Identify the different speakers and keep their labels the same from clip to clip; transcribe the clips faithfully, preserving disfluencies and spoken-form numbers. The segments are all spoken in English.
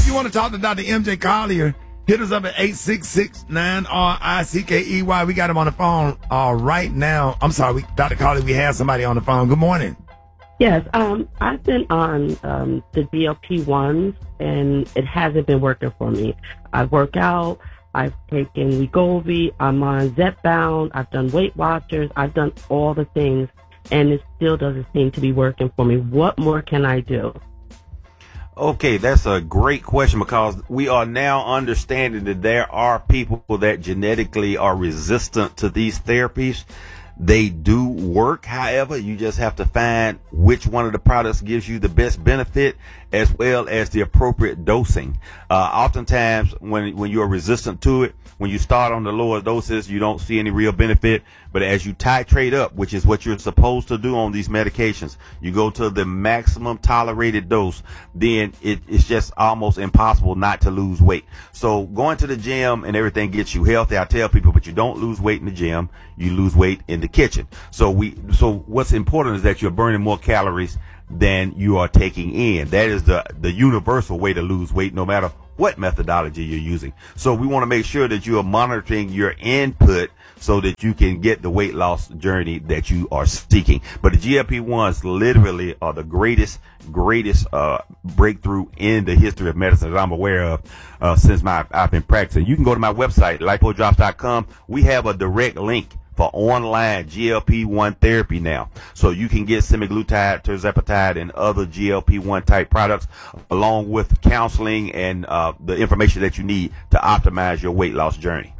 Speaker 1: you want to talk to Doctor M J Collier, hit us up at eight six six, nine R I C K E Y. We got him on the phone uh, right now. I'm sorry, we, Doctor Collier, we have somebody on the phone. Good morning.
Speaker 2: Yes, um, I've been on um, the G L P ones, and it hasn't been working for me. I work out. I've taken Wegovy. I'm on Zepbound. I've done Weight Watchers. I've done all the things, and it still doesn't seem to be working for me. What more can I do?
Speaker 3: Okay, that's a great question, because we are now understanding that there are people that genetically are resistant to these therapies. They do work, however, you just have to find which one of the products gives you the best benefit, as well as the appropriate dosing. Uh, oftentimes, when when you are resistant to it, when you start on the lower doses, you don't see any real benefit. But as you titrate up, which is what you're supposed to do on these medications, you go to the maximum tolerated dose, then it, it's just almost impossible not to lose weight. So going to the gym and everything gets you healthy. I tell people, but you don't lose weight in the gym, you lose weight in the kitchen. So we, so what's important is that you're burning more calories than you are taking in. That is the, the universal way to lose weight, no matter what methodology you're using. So we want to make sure that you are monitoring your input so that you can get the weight loss journey that you are seeking. But the G L P ones literally are the greatest, greatest uh, breakthrough in the history of medicine that I'm aware of uh, since my I've been practicing. You can go to my website, lipodrops dot com. We have a direct link for online G L P one therapy now. So you can get semaglutide, tirzepatide, and other G L P one type products, along with counseling and uh, the information that you need to optimize your weight loss journey.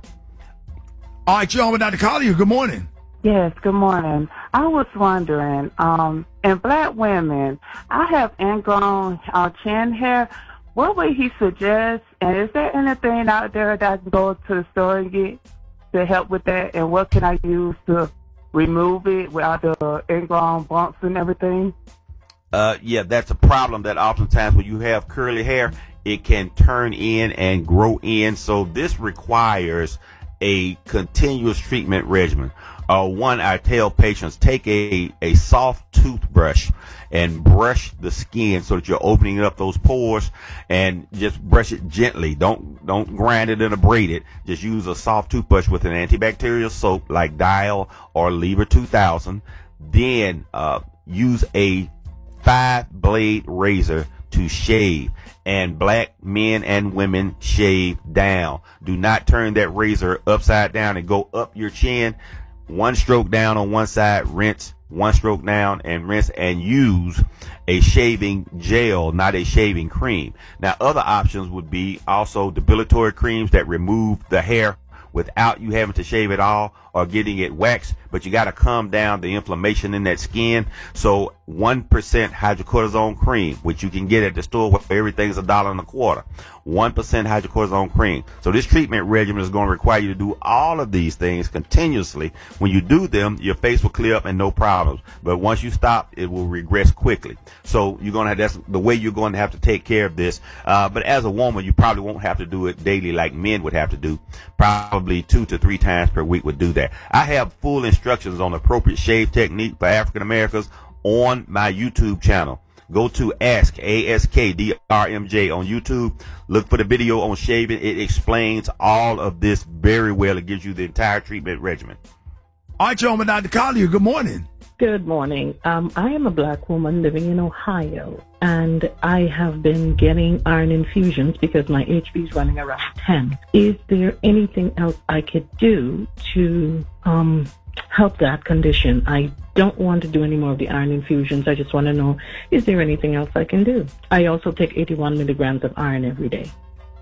Speaker 1: All right, you're on with Doctor Collier. Good morning.
Speaker 4: Yes, good morning. I was wondering, um, in black women, I have ingrown uh, chin hair. What would he suggest? And is there anything out there that I can go to the store and get to help with that? And what can I use to remove it without the ingrown bumps and everything?
Speaker 3: Uh, yeah, that's a problem that oftentimes when you have curly hair, it can turn in and grow in. So this requires a continuous treatment regimen. Uh, one, I tell patients, take a, a soft toothbrush and brush the skin so that you're opening up those pores, and just brush it gently. Don't, don't grind it and abrade it. Just use a soft toothbrush with an antibacterial soap like Dial or Lever two thousand. Then, uh, use a five blade razor to shave. And black men and women shave down. Do not turn that razor upside down and go up your chin. One stroke down on one side, rinse. One stroke down and rinse, and use a shaving gel, not a shaving cream. Now, other options would be also depilatory creams that remove the hair without you having to shave it all or getting it waxed, but you got to calm down the inflammation in that skin. So one percent hydrocortisone cream, which you can get at the store where everything's a dollar and a quarter. one percent hydrocortisone cream. So this treatment regimen is going to require you to do all of these things continuously. When you do them, your face will clear up and no problems. But once you stop, it will regress quickly. So you're going to have, that's the way you're going to have to take care of this. Uh, but as a woman, you probably won't have to do it daily like men would have to do. Probably two to three times per week would do that. I have full instructions on appropriate shave technique for African Americans on my YouTube channel. Go to Ask, A S K D R M J on YouTube. Look for the video on shaving. It explains all of this very well. It gives you the entire treatment regimen.
Speaker 1: All right, you're on with Doctor Collier. Good morning.
Speaker 2: Good morning. Um, I am a black woman living in Ohio, and I have been getting iron infusions because my H B is running around ten. Is there anything else I could do to um, help that condition? I don't want to do any more of the iron infusions. I just want to know, is there anything else I can do? I also take eighty-one milligrams of iron every day.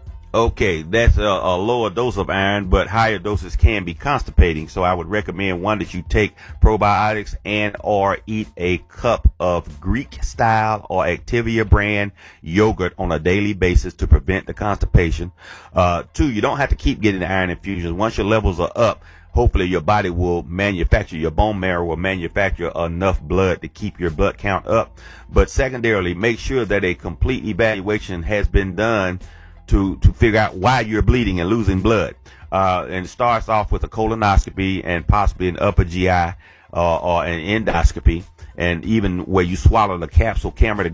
Speaker 3: Okay, that's a, a lower dose of iron, but higher doses can be constipating. So I would recommend, one, that you take probiotics and or eat a cup of Greek style or Activia brand yogurt on a daily basis to prevent the constipation. Uh, two, you don't have to keep getting the iron infusions. Once your levels are up, hopefully your body will manufacture, your bone marrow will manufacture enough blood to keep your blood count up. But secondarily, make sure that a complete evaluation has been done to to figure out why you're bleeding and losing blood. Uh, and it starts off with a colonoscopy and possibly an upper G I uh, or an endoscopy, and even where you swallow the capsule camera that goes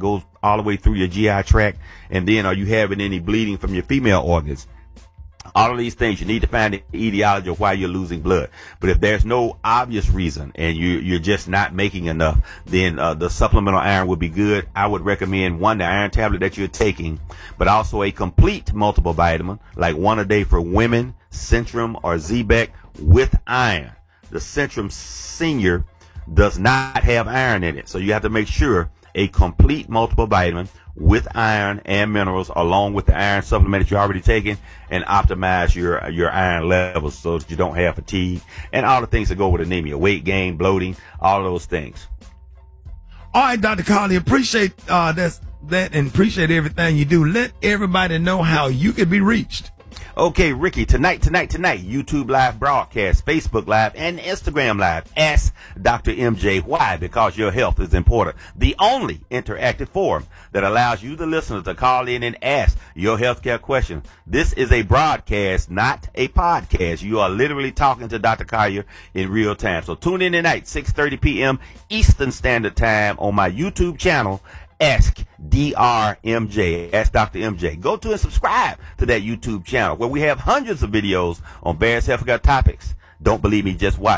Speaker 3: all the way through your G I tract? And then are you having any bleeding from your female organs? All of these things, you need to find the etiology of why you're losing blood. But if there's no obvious reason and you, you're just not making enough, then uh, the supplemental iron would be good. I would recommend, one, the iron tablet that you're taking, but also a complete multiple vitamin, like one a day for women, Centrum or Z-Bec with iron. The Centrum Senior does not have iron in it, so you have to make sure a complete multiple vitamin with iron and minerals, along with the iron supplement that you're already taking, and optimize your your iron levels so that you don't have fatigue and all the things that go with anemia, weight gain, bloating, all those things.
Speaker 1: All right, Doctor Collier, appreciate uh, that's, that and appreciate everything you do. Let everybody know how you can be reached.
Speaker 3: Okay, Ricky, tonight, tonight, tonight, YouTube Live broadcast, Facebook Live, and Instagram Live. Ask Doctor M J why, because your health is important. The only interactive forum that allows you, the listeners, to call in and ask your healthcare questions. This is a broadcast, not a podcast. You are literally talking to Doctor Collier in real time. So tune in tonight, six thirty p.m. Eastern Standard Time on my YouTube channel. Ask D R M J. Ask Doctor M J. Go to and subscribe to that YouTube channel where we have hundreds of videos on various healthcare topics. Don't believe me? Just watch.